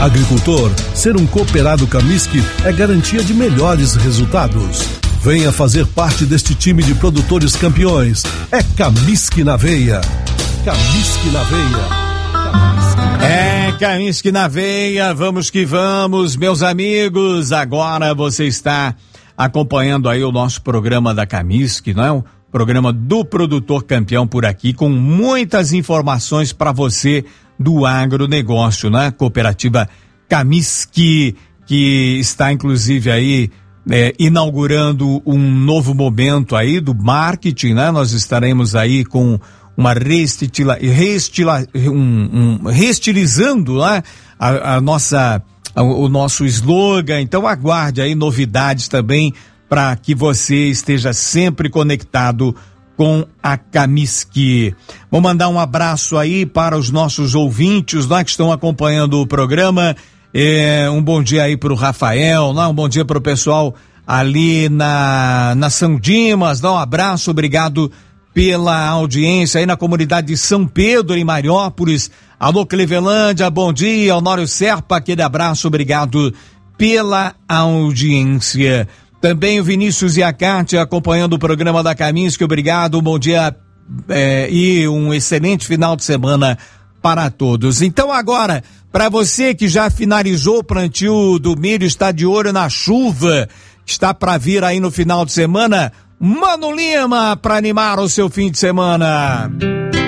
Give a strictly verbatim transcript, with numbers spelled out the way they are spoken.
Agricultor, ser um cooperado Camisc é garantia de melhores resultados. Venha fazer parte deste time de produtores campeões. É Camisc na veia. Camisc na veia. É Camisc na veia. Vamos que vamos, meus amigos. Agora você está acompanhando aí o nosso programa da Camisc, não é? O programa do produtor campeão por aqui, com muitas informações para você do agronegócio, né? Cooperativa Camisc, que está inclusive aí é, inaugurando um novo momento aí do marketing, né? Nós estaremos aí com uma reestila, reestila, um, um, reestilizando, né? a, a nossa, a, o nosso slogan. Então aguarde aí novidades também para que você esteja sempre conectado com a Camisc. Vou mandar um abraço aí para os nossos ouvintes lá que estão acompanhando o programa. É, um bom dia aí para o Rafael, lá, um bom dia para o pessoal ali na, na São Dimas. Dá um abraço, obrigado pela audiência aí na comunidade de São Pedro, em Mariópolis. Alô, Clevelândia, bom dia. Honório Serpa, aquele abraço, obrigado pela audiência. Também o Vinícius e a Cátia acompanhando o programa da Camisc, obrigado, bom dia é, e um excelente final de semana para todos. Então agora, para você que já finalizou o plantio do milho, está de olho na chuva, está para vir aí no final de semana, Mano Lima para animar o seu fim de semana.